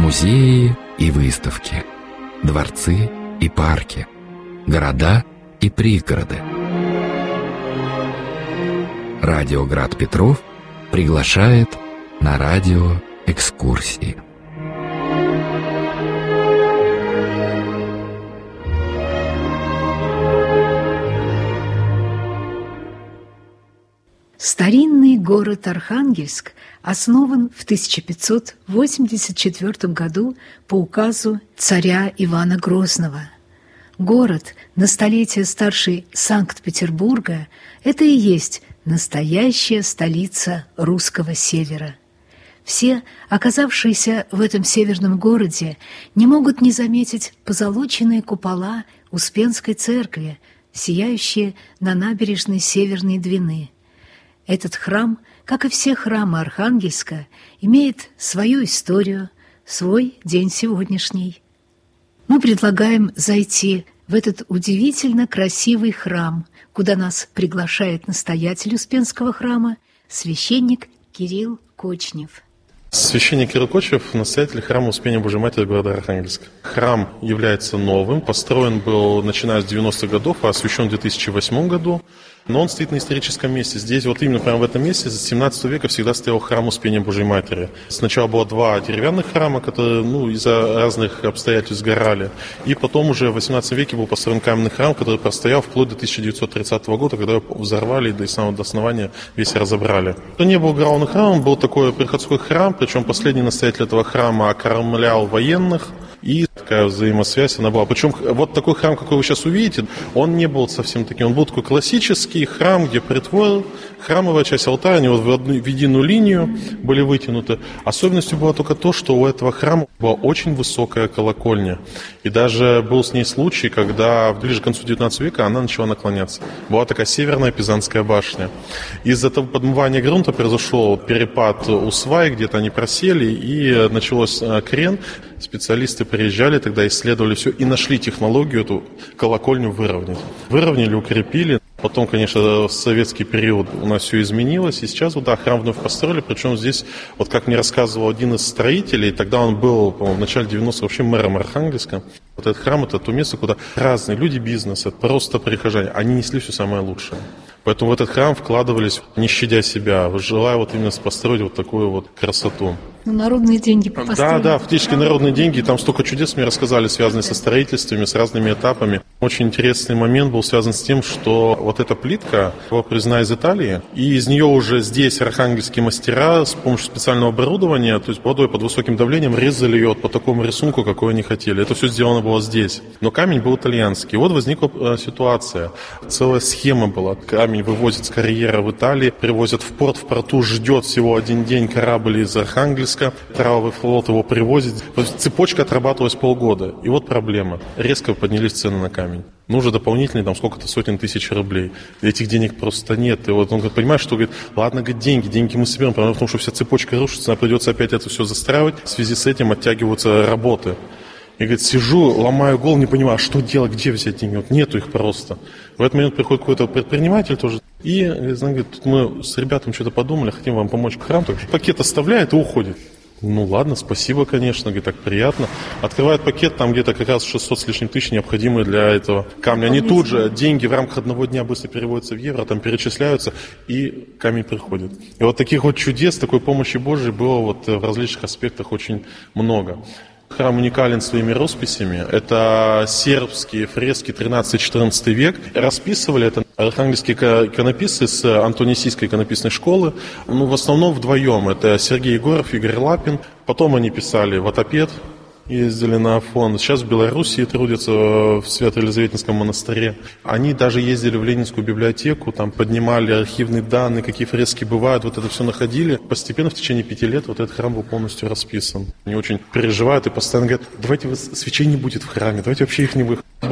Музеи и выставки, дворцы и парки, города и пригороды. Радио Град Петров приглашает на радиоэкскурсии. Старинный город Архангельск основан в 1584 году по указу царя Ивана Грозного. Город, на столетие старше Санкт-Петербурга, это и есть настоящая столица русского севера. Все, оказавшиеся в этом северном городе, не могут не заметить позолоченные купола Успенской церкви, сияющие на набережной Северной Двины. Этот храм, как и все храмы Архангельска, имеет свою историю, свой день сегодняшний. Мы предлагаем зайти в этот удивительно красивый храм, куда нас приглашает настоятель Успенского храма, священник Кирилл Кочнев. Священник Кирилл Кочнев, настоятель храма Успения Божией Матери города Архангельска. Храм является новым, построен был начиная с 90-х годов, а освящен в 2008 году. Но он стоит на историческом месте. Здесь, вот именно прямо в этом месте, с 17 века всегда стоял храм Успения Божией Матери. Сначала было 2 деревянных храма, которые из-за разных обстоятельств сгорали. И потом уже в 18 веке был построен каменный храм, который простоял вплоть до 1930 года, когда его взорвали и до самого основания весь разобрали. Это не был главным храмом, был такой приходской храм, причем последний настоятель этого храма окормлял военных. И такая взаимосвязь она была. Причем вот такой храм, какой вы сейчас увидите, он не был совсем таким. Он был такой классический храм, где притвор, храмовая часть алтаря, они вот в единую линию были вытянуты. Особенностью было только то, что у этого храма была очень высокая колокольня. И даже был с ней случай, когда ближе к концу 19 века она начала наклоняться. Была такая северная Пизанская башня. Из-за того подмывания грунта произошел перепад у свай, где-то они просели, и начался крен. Специалисты приезжали, тогда исследовали все и нашли технологию эту колокольню выровнять. Выровняли, укрепили. Потом, конечно, в советский период у нас все изменилось, и сейчас вот, да, храм вновь построили, причем здесь, вот как мне рассказывал один из строителей, тогда он был, по-моему, в начале 90-х вообще мэром Архангельска. Вот этот храм – это то место, куда разные люди бизнеса, просто прихожане, они несли все самое лучшее. Поэтому в этот храм вкладывались, не щадя себя, желая вот именно построить вот такую вот красоту. Народные деньги построили. Да, фактически народные деньги. Там столько чудес мне рассказали, связанные со строительствами, с разными этапами. Очень интересный момент был связан с тем, что вот эта плитка была привезена из Италии, и из нее уже здесь архангельские мастера с помощью специального оборудования, то есть водой под высоким давлением, резали ее по такому рисунку, какой они хотели. Это все сделано было здесь. Но камень был итальянский. И вот возникла ситуация. Целая схема была. Камень вывозят с карьера в Италии, привозят в порт, в порту ждет всего один день корабль из Архангельска, Траловый флот его привозит. Цепочка отрабатывалась полгода. И вот проблема. Резко поднялись цены на камень. Нужно дополнительные там сколько-то сотен тысяч рублей. Этих денег просто нет. И вот он говорит, понимаешь, что говорит, ладно, говорит, деньги мы соберем, потому что вся цепочка рушится, нам придется опять это все застраивать. В связи с этим оттягиваются работы. И говорит, сижу, ломаю голову, не понимаю, что делать, где взять деньги. Вот нету их просто. В этот момент приходит какой-то предприниматель тоже. И говорит, тут мы с ребятами что-то подумали, хотим вам помочь храм. Пакет оставляет и уходит. Ну ладно, спасибо, конечно, говорит, так приятно. Открывает пакет, там где-то как раз 600 с лишним тысяч необходимые для этого камня. Они тут же, деньги в рамках одного дня быстро переводятся в евро, там перечисляются, и камень приходит. И вот таких вот чудес, такой помощи Божией было вот в различных аспектах очень много. Храм уникален своими росписями. Это сербские фрески 13-14 век. Расписывали это архангельские иконописцы с Антонисийской иконописной школы. В основном вдвоем. Это Сергей Егоров, Игорь Лапин. Потом они писали «Ватопед», ездили на Афон. Сейчас в Белоруссии трудятся в Свято-Елизаветинском монастыре. Они даже ездили в Ленинскую библиотеку, там поднимали архивные данные, какие фрески бывают, вот это все находили. Постепенно в течение 5 лет вот этот храм был полностью расписан. Они очень переживают и постоянно говорят, давайте свечей не будет в храме, давайте вообще их не будет. Был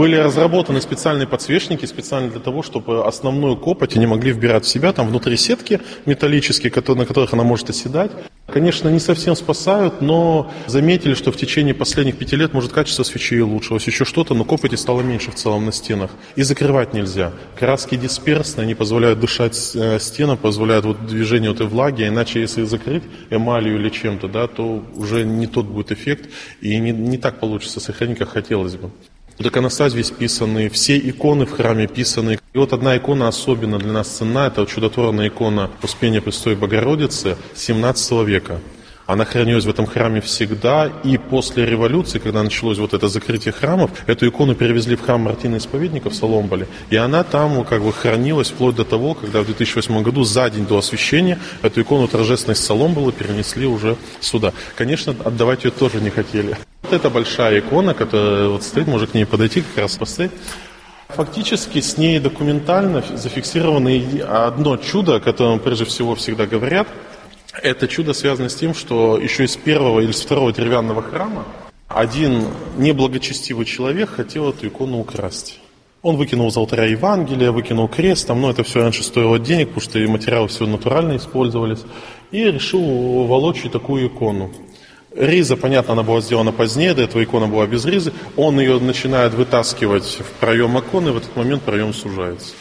были разработаны специальные подсвечники, специально для того, чтобы основную копоть они могли вбирать в себя. Там внутри сетки металлические, на которых она может оседать. Конечно, не совсем спасают, но заметили, что в течение последних 5 лет, может, качество свечей улучшилось, еще что-то, но копоти стало меньше в целом на стенах. И закрывать нельзя. Краски дисперсные, они позволяют дышать стенам, позволяют движению этой влаги, иначе если закрыть эмалью или чем-то, да, то уже не тот будет эффект, и не так получится сохранить, как хотелось бы. Иконостас весь писанный, все иконы в храме писаны. И вот одна икона особенно для нас ценна, это чудотворная икона Успения Престой Богородицы 17 века. Она хранилась в этом храме всегда, и после революции, когда началось вот это закрытие храмов, эту икону перевезли в храм Мартина Исповедника в Соломболе, и она там как бы хранилась вплоть до того, когда в 2008 году, за день до освящения, эту икону торжественной с Соломболы перенесли уже сюда. Конечно, отдавать ее тоже не хотели. Вот эта большая икона, которая вот стоит, можно к ней подойти, как раз поставить. Фактически с ней документально зафиксировано одно чудо, о котором прежде всего всегда говорят. Это чудо связано с тем, что еще из первого или с второго деревянного храма один неблагочестивый человек хотел эту икону украсть. Он выкинул из алтаря Евангелие, выкинул крест, но это все раньше стоило денег, потому что и материалы все натурально использовались, и решил волочь такую икону. Риза, понятно, она была сделана позднее, до этого икона была без ризы. Он ее начинает вытаскивать в проем иконы, и в этот момент проем сужается.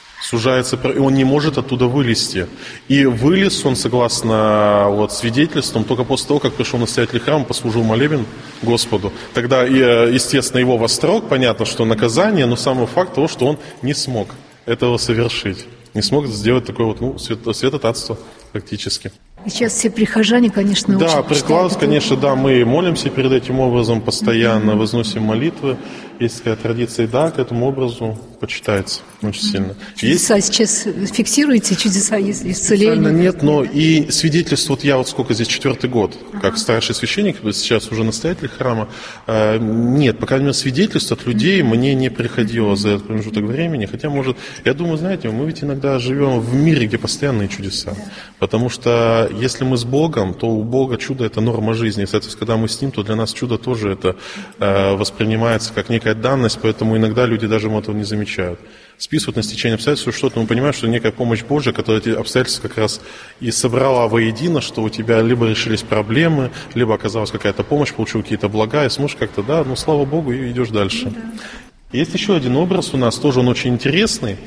И он не может оттуда вылезти. И вылез он, согласно свидетельствам, только после того, как пришел настоятель храма, послужил молебен Господу. Тогда, естественно, его вострог, понятно, что наказание, но самый факт того, что он не смог этого совершить. Не смог сделать такое святотатство фактически. И сейчас все прихожане, конечно, да, очень прикладывается, конечно, да, мы молимся перед этим образом постоянно, возносим молитвы. Есть такая традиция, да, к этому образу почитается очень сильно. Чудеса сейчас фиксируете, чудеса есть исцеление? Нет, но и свидетельство, я сколько здесь, 4-й год, как старший священник, сейчас уже настоятель храма, нет, по крайней мере, свидетельств от людей мне не приходило за этот промежуток времени, хотя, может, я думаю, знаете, мы ведь иногда живем в мире, где постоянные чудеса, потому что если мы с Богом, то у Бога чудо – это норма жизни, и, соответственно, когда мы с Ним, то для нас чудо тоже это воспринимается как некая данность, поэтому иногда люди даже этого не замечают. Списывают на стечение обстоятельств что-то, мы понимаем, что некая помощь Божья, которая эти обстоятельства как раз и собрала воедино, что у тебя либо решились проблемы, либо оказалась какая-то помощь, получил какие-то блага, и сможешь как-то, да, ну, слава Богу, и идешь дальше. Да. Есть еще один образ у нас, тоже он очень интересный.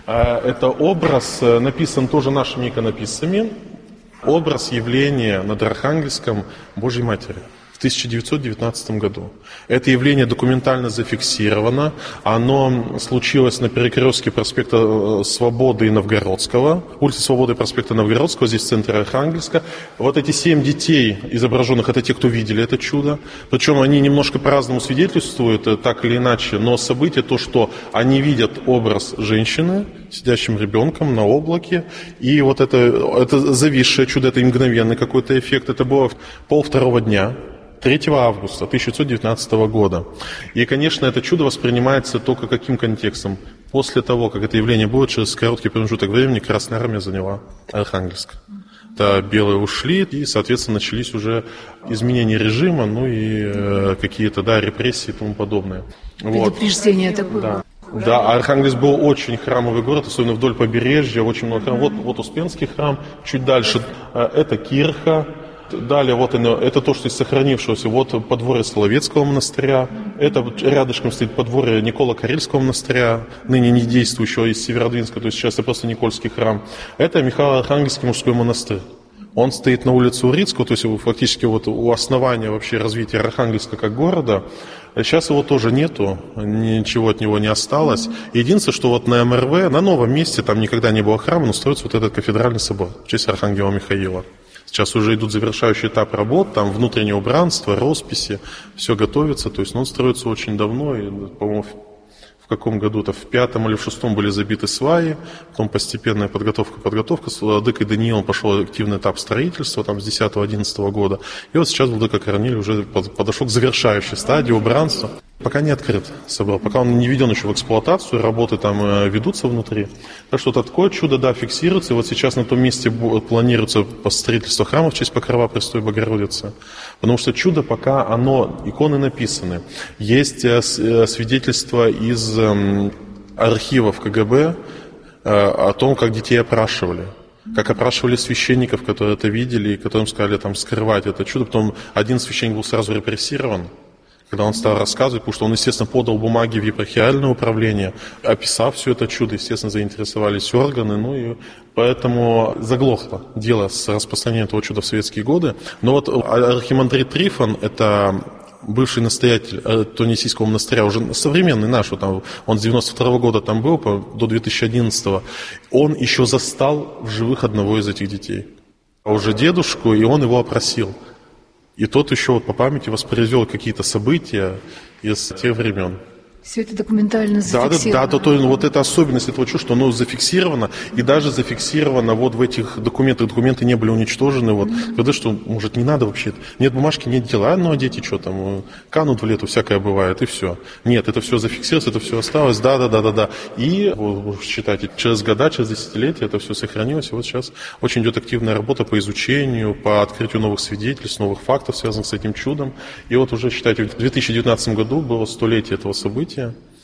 Это образ, написан тоже нашими иконописцами, образ явления над Архангельском Божьей Матери в 1919 году. Это явление документально зафиксировано. Оно случилось на перекрестке проспекта Свободы и Новгородского, улицы Свободы и проспекта Новгородского, здесь в центре Архангельска. Вот эти 7 детей изображенных, это те, кто видели это чудо. Причем они немножко по-разному свидетельствуют, так или иначе, но событие то, что они видят образ женщины, сидящим ребенком на облаке, и вот это зависшее чудо, это мгновенный какой-то эффект, это было 1:30 дня. 3 августа 1919 года. И, конечно, это чудо воспринимается только каким контекстом? После того, как это явление будет, через короткий промежуток времени Красная Армия заняла Архангельск. Да, белые ушли, и, соответственно, начались уже изменения режима, ну и какие-то, да, репрессии и тому подобное. Предупреждение такое. Да. Да, Архангельск был очень храмовый город, особенно вдоль побережья, очень много храмов. Вот Успенский храм, чуть дальше это Кирха. Далее вот это то, что из сохранившегося. Вот подворье Соловецкого монастыря. Это рядышком стоит подворье Никола-Карельского монастыря, ныне не действующего, из Северодвинска, то есть сейчас это просто Никольский храм. Это Михаил-Архангельский мужской монастырь. Он стоит на улице Урицкого, то есть фактически вот у основания вообще развития Архангельска как города. Сейчас его тоже нету, ничего от него не осталось. Единственное, что вот на МРВ, на новом месте, там никогда не было храма, но строится вот этот кафедральный собор в честь Архангела Михаила. Сейчас уже идут завершающий этап работ, там внутреннее убранство, росписи, все готовится, то есть он строится очень давно, и, по-моему, в в каком году-то, в 5-м или в 6-м были забиты сваи, потом постепенная подготовка. С владыкой Даниилом пошел активный этап строительства, там, с 10-11 года. И вот сейчас владыка Корнилий уже подошел к завершающей стадии убранства. Пока не открыт собор, пока он не введен еще в эксплуатацию, работы там ведутся внутри. Так что такое чудо, да, фиксируется. И вот сейчас на том месте планируется строительство храма в честь Покрова Престой Богородицы. Потому что чудо пока иконы написаны. Есть свидетельства из архивов КГБ о том, как детей опрашивали. Как опрашивали священников, которые это видели, и которым сказали там скрывать это чудо. Потом один священник был сразу репрессирован, когда он стал рассказывать, потому что он, естественно, подал бумаги в епархиальное управление, описав все это чудо, естественно, заинтересовались органы, и поэтому заглохло дело с распространением этого чуда в советские годы. Но вот архимандрит Трифон, это бывший настоятель Антонисийского монастыря, уже современный наш, он с 92 года там был, до 2011, он еще застал в живых одного из этих детей, уже дедушку, и он его опросил. И тот еще по памяти воспроизвел какие-то события из тех времен. Все это документально зафиксировано. Да, вот эта особенность этого чувства, что оно зафиксировано, и даже зафиксировано вот в этих документах. Документы не были уничтожены. Когда что, может, не надо вообще, нет бумажки, нет дела, а дети что там, канут в лету, всякое бывает, и все. Нет, это все зафиксировалось, это все осталось, да. И, считайте, через года, через десятилетия это все сохранилось, и вот сейчас очень идет активная работа по изучению, по открытию новых свидетельств, новых фактов, связанных с этим чудом. И вот уже, считайте, в 2019 году было 100-летие этого события.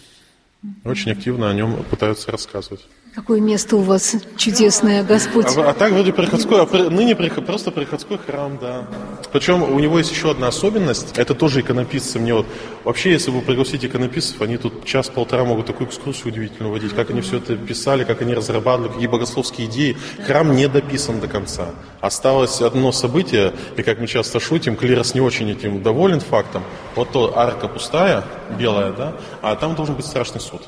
Очень активно о нем пытаются рассказывать. Какое место у вас чудесное, Господь. А так вроде приходской, ныне просто приходской храм, да. Причем у него есть еще одна особенность, это тоже иконописцы. Мне вообще, если вы пригласите иконописцев, они тут час-полтора могут такую экскурсию удивительную водить, как они все это писали, как они разрабатывали, какие богословские идеи. Храм не дописан до конца. Осталось одно событие, и как мы часто шутим, клирос не очень этим доволен фактом. Вот то арка пустая, белая, да, а там должен быть страшный суд.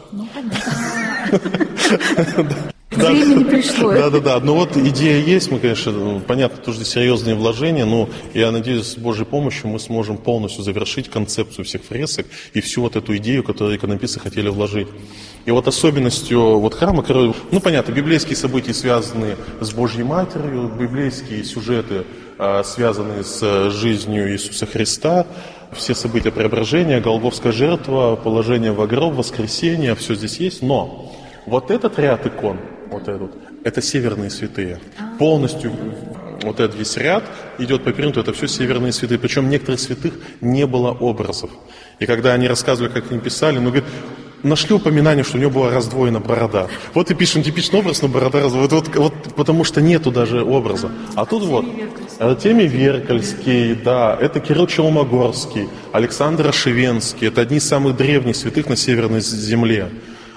Время не пришло. Да. Но вот идея есть, мы, конечно, понятно, тоже серьезные вложения, но я надеюсь, с Божьей помощью мы сможем полностью завершить концепцию всех фресок и всю вот эту идею, которую иконописцы хотели вложить. И вот особенностью храма, понятно, библейские события связаны с Божьей Матерью, библейские сюжеты связаны с жизнью Иисуса Христа, все события преображения, Голгофская жертва, положение в гроб, воскресение, все здесь есть, но вот этот ряд икон, это северные святые. Полностью вот этот весь ряд идет по периметру, это все северные святые. Причем некоторых святых не было образов. И когда они рассказывали, как они писали, говорят, нашли упоминание, что у него была раздвоена борода. Вот и пишем типичный образ, но борода раздвоена. Потому что нету даже образа. А тут Артемий Веркальский, да, это Кирилл Челмогорский, Александр Ошивенский. Это одни из самых древних святых на Северной земле.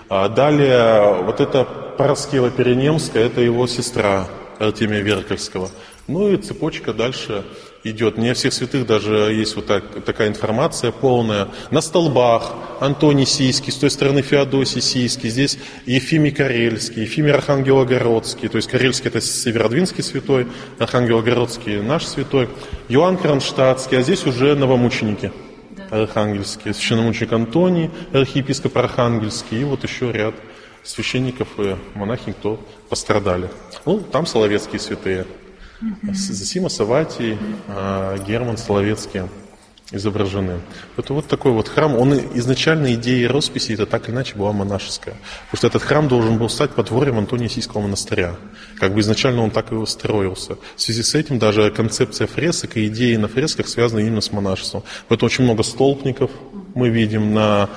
Далее, это Параскева Перенемская, это его сестра Артемия Веркальского. И цепочка дальше идет. Не о всех святых даже есть такая информация полная. На столбах Антоний Сийский, с той стороны Феодосий Сийский, здесь Ефимий Карельский, Ефимий Архангелогородский, то есть Карельский это Северодвинский святой, Архангелогородский наш святой, Иоанн Кронштадтский, а здесь уже новомученики. Архангельские, священномученик Антоний, архиепископ Архангельский, и еще ряд священников и монахинь, кто пострадали. Там соловецкие святые. Зосима Саватий, Герман Соловецкий изображены. Это такой храм, он изначально идея росписи, это так или иначе была монашеская. Потому что этот храм должен был стать подворьем Антонисийского монастыря. Изначально он так и строился. В связи с этим даже концепция фресок и идеи на фресках связаны именно с монашеством. Поэтому очень много столпников мы видим на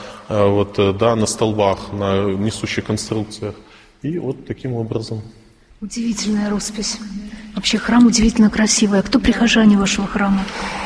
столбах, на несущих конструкциях. И таким образом. Удивительная роспись. Вообще храм удивительно красивый. А кто прихожане вашего храма?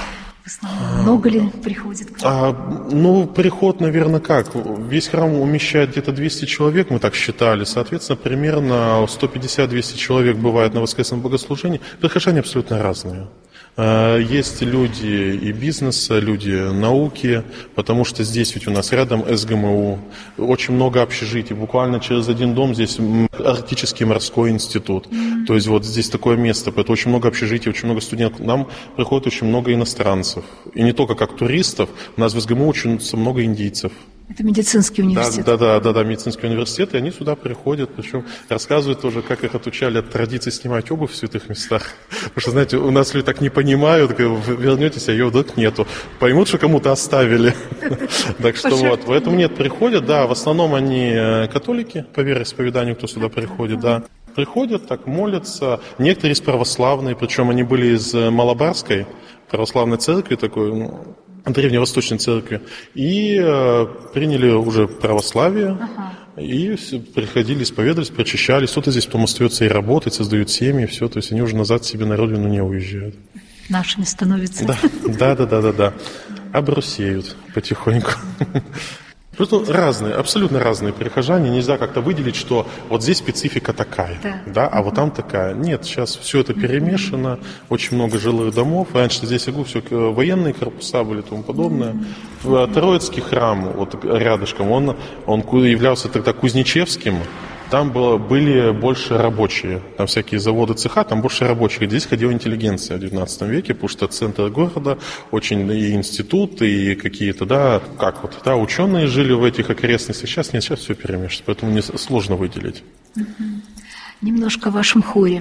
Много ли приходит? Приход, наверное, как? Весь храм умещает где-то 200 человек, мы так считали. Соответственно, примерно 150-200 человек бывает на воскресном богослужении. Прихожане абсолютно разные. Есть люди и бизнеса, люди науки, потому что здесь ведь у нас рядом СГМУ, очень много общежитий, буквально через один дом здесь Арктический морской институт. То есть здесь такое место, поэтому очень много общежитий, очень много студентов. К нам приходит очень много иностранцев. И не только как туристов, у нас в СГМУ учатся много индийцев. Это медицинский университет. Да, медицинский университет, и они сюда приходят, причем рассказывают тоже, как их отучали от традиции снимать обувь в святых местах. Потому что, знаете, у нас люди так не понимают, вы вернетесь, а ее вдруг нету. Поймут, что кому-то оставили. Так что вот, поэтому нет, приходят, да, в основном они католики, по вероисповеданию, кто сюда приходит, да. Приходят, так молятся. Некоторые из православные, причем они были из Малабарской православной церкви, такой, древневосточной церкви, и приняли уже православие, и приходили, исповедовались, прочищались. Кто-то здесь потом остается и работать, создают семьи, все, то есть они уже назад себе на родину не уезжают. Нашими становятся. Да. Обрусеют потихоньку. Просто разные, абсолютно разные прихожане. Нельзя как-то выделить, что вот здесь специфика такая, да, а вот там такая. Нет, сейчас все это перемешано, очень много жилых домов. Раньше здесь, все военные корпуса были и тому подобное. Троицкий храм, вот рядышком, он являлся тогда Кузнечевским. Там были больше рабочие, там всякие заводы, цеха, там больше рабочих. Здесь ходила интеллигенция в 19 веке, потому что центр города, очень и институты, и какие-то, ученые жили в этих окрестностях. Сейчас нет, сейчас все перемешано, поэтому мне сложно выделить. Немножко о вашем хоре.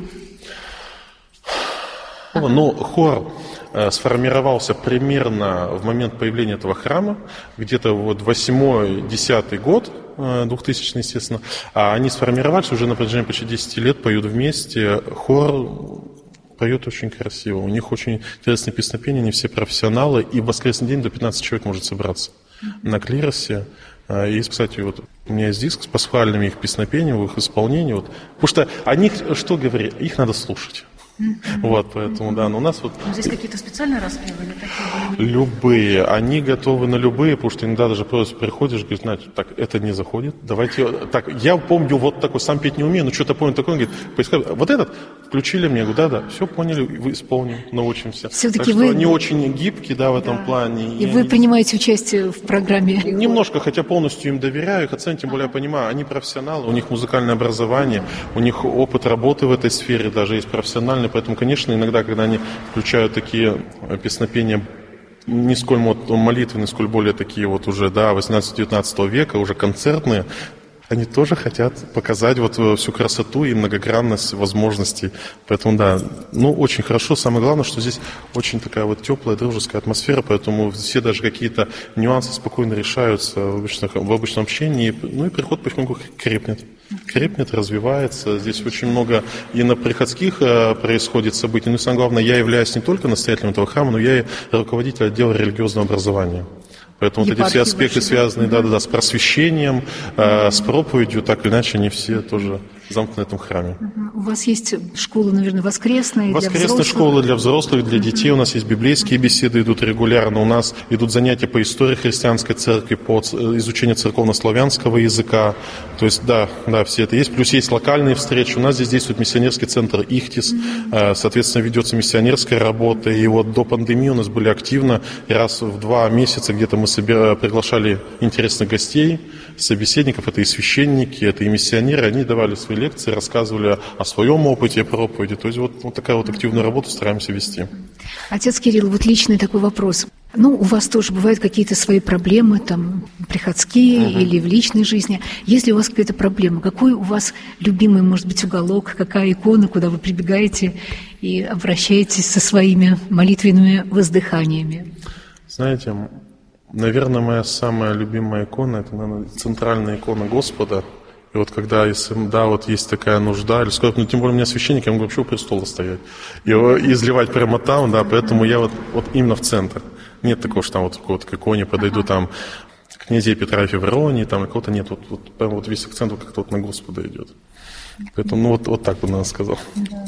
Хор сформировался примерно в момент появления этого храма, где-то вот 8-10 год, 2000, естественно, а они сформировались уже на протяжении почти 10 лет, поют вместе. Хор поет очень красиво, у них очень интересные песнопения, они все профессионалы, и в воскресный день до 15 человек может собраться на клиросе. И, кстати, вот у меня есть диск с пасхальными их песнопениями, их исполнением. Вот. Потому что о них, что говорить, их надо слушать. Вот, поэтому, да, но у нас вот... Здесь какие-то специальные распевы или такие? Любые, они готовы на любые, потому что иногда даже просто приходишь, говоришь, знаете, так, это не заходит, давайте, так, я помню вот такой, сам петь не умею, но что-то помню такое, он говорит, поискать, вот этот включили мне, говорю, да, все поняли, вы исполним, научимся. Все-таки так вы... что они очень гибкие, да, в этом плане. И вы принимаете участие в программе? Немножко, хотя полностью им доверяю, их оцениваю, тем более я понимаю, они профессионалы, у них музыкальное образование, у них опыт работы в этой сфере даже есть профессиональный, поэтому, конечно, иногда, когда они включают такие песнопения, не сколь молитвенные, сколь более такие вот уже, да, 18-19 века, уже концертные, они тоже хотят показать вот всю красоту и многогранность возможностей. Поэтому, да, очень хорошо. Самое главное, что здесь очень такая вот теплая, дружеская атмосфера, поэтому все даже какие-то нюансы спокойно решаются в обычном общении. И приход потихоньку крепнет, развивается. Здесь очень много и на приходских происходит событий. Но самое главное, я являюсь не только настоятелем этого храма, но я и руководитель отдела религиозного образования. Поэтому вот эти все аспекты, связанные с просвещением, с проповедью, так или иначе, они все тоже замкнуты в этом храме. У вас есть школа, наверное, воскресная для взрослых? Воскресная школа для взрослых, для детей. У нас есть библейские беседы, идут регулярно. У нас идут занятия по истории христианской церкви, по изучению церковно-славянского языка. То есть, да, все это есть. Плюс есть локальные встречи. У нас здесь действует миссионерский центр «Ихтис». Соответственно, ведется миссионерская работа. И вот до пандемии у нас были активно. И раз в 2 месяца где-то мы приглашали интересных гостей, собеседников. Это и священники, это и миссионеры. Они давали свои лекции, рассказывали о своем опыте проповеди. То есть вот такая вот активную работу стараемся вести. Отец Кирилл, вот личный такой вопрос. У вас тоже бывают какие-то свои проблемы, там, приходские или в личной жизни. Есть ли у вас какая-то проблема? Какой у вас любимый, может быть, уголок, какая икона, куда вы прибегаете и обращаетесь со своими молитвенными воздыханиями? Знаете, наверное, моя самая любимая икона – это, наверное, центральная икона Господа. И вот когда, если, есть такая нужда, или сколько, тем более у меня священник, я могу вообще у престола стоять, и изливать прямо там, поэтому я вот именно в центр. Нет такого, что там вот к иконе подойду, там, к князей Петра и Февронии, там, какого-то нет, прямо весь акцент как-то на Господа идет. Поэтому, вот так бы, наверное, сказал. Да.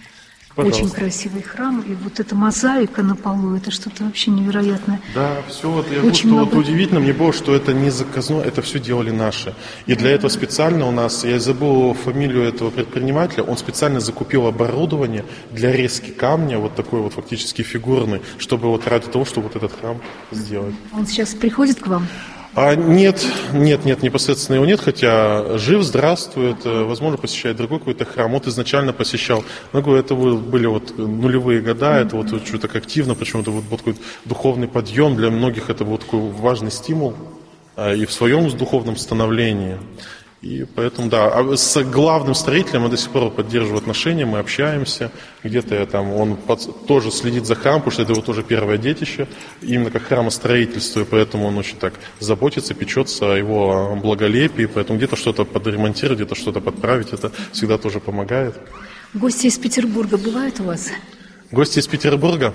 Очень красивый храм, и вот эта мозаика на полу, это что-то вообще невероятное. Да, все, я говорю, что удивительно мне было, что это не заказное, это все делали наши. И для этого специально у нас, я забыл фамилию этого предпринимателя, он специально закупил оборудование для резки камня, вот такой вот фактически фигурный, чтобы вот ради того, чтобы вот этот храм сделать. Он сейчас приходит к вам? Нет, непосредственно его нет, хотя жив, здравствует, возможно, посещает другой какой-то храм. Вот изначально посещал, это были нулевые года, это что-то так активно, почему-то такой духовный подъем, для многих это был такой важный стимул. и в своем духовном становлении. И поэтому, да, а с главным строителем мы до сих пор поддерживаем отношения, мы общаемся, где-то там он тоже следит за храмом, потому что это его тоже первое детище, именно как храмостроительство, и поэтому он очень так заботится, печется о его благолепии, поэтому где-то что-то подремонтировать, где-то что-то подправить, это всегда тоже помогает. Гости из Петербурга бывают у вас? Гости из Петербурга?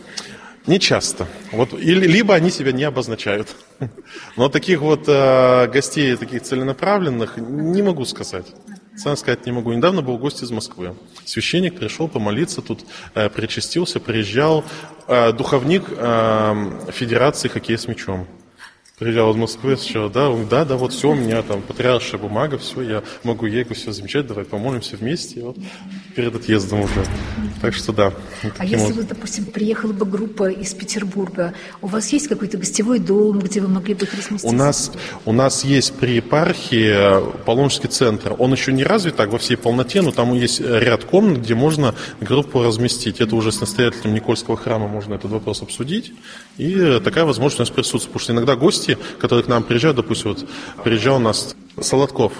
Не часто. Вот, либо они себя не обозначают. Но таких вот гостей, таких целенаправленных, не могу сказать. Сам сказать не могу. Недавно был гость из Москвы. Священник пришел помолиться, тут причастился, приезжал духовник Федерации хоккея с мячом. Приезжал из Москвы, сначала, да, вот все, у меня там патриаршая бумага, все, я могу ехать, все замечать, давай помолимся вместе, вот, перед отъездом уже. Так что да. А если вот, допустим, приехала бы группа из Петербурга, у вас есть какой-то гостевой дом, где вы могли бы их разместить? У нас есть при епархии паломнический центр. Он еще не развит так во всей полноте, но там есть ряд комнат, где можно группу разместить. Это уже с настоятелем Никольского храма можно этот вопрос обсудить. И такая возможность у нас присутствует. Потому что иногда гости, которые к нам приезжают, допустим, вот приезжал у нас Солодков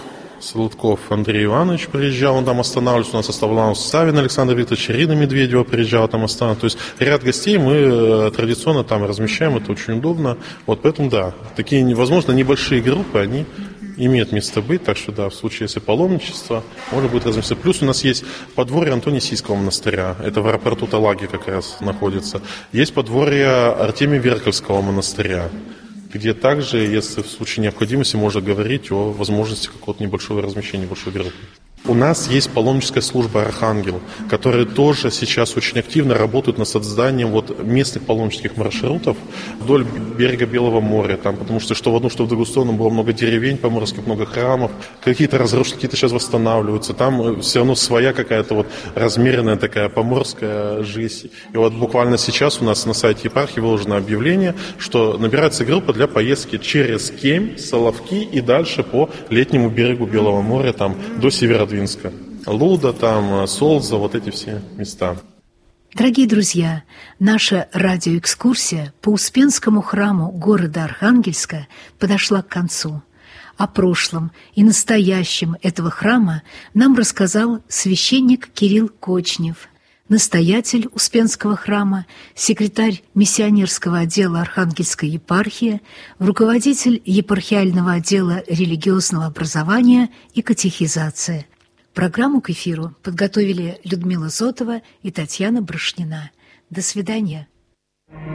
Андрей Иванович приезжал, он там останавливался, у нас оставлял Савин Александр Викторович, Ирина Медведева приезжала, там останавливалась. То есть ряд гостей мы традиционно там размещаем, это очень удобно. Вот поэтому, да, такие, возможно, небольшие группы, они имеют место быть, так что, да, в случае, если паломничество, можно будет разместиться. Плюс у нас есть подворье Антонисийского монастыря, это в аэропорту Талаги как раз находится. Есть подворье Артемия Веркальского монастыря, где также, если в случае необходимости, можно говорить о возможности какого-то небольшого размещения небольшой группы. У нас есть паломническая служба «Архангел», которая тоже сейчас очень активно работает над созданием вот местных паломнических маршрутов вдоль берега Белого моря. Там, потому что в одну, что в другую сторону было много деревень поморских, много храмов. Какие-то разрушены, какие-то сейчас восстанавливаются. Там все равно своя какая-то вот размеренная такая поморская жизнь. И вот буквально сейчас у нас на сайте епархии выложено объявление, что набирается группа для поездки через Кемь, Соловки и дальше по летнему берегу Белого моря, там до Северодвинска. Луда, там, Солза, вот эти все места. Дорогие друзья, наша радиоэкскурсия по Успенскому храму города Архангельска подошла к концу. О прошлом и настоящем этого храма нам рассказал священник Кирилл Кочнев, настоятель Успенского храма, секретарь миссионерского отдела Архангельской епархии, руководитель епархиального отдела религиозного образования и катехизации. Программу к эфиру подготовили Людмила Зотова и Татьяна Брашнина. До свидания.